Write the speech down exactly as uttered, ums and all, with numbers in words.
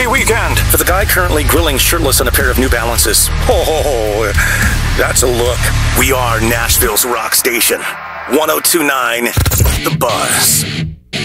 happy weekend. For the guy currently grilling shirtless on a pair of New Balances. Oh, that's a look. We are Nashville's rock station. one oh two point nine The Buzz.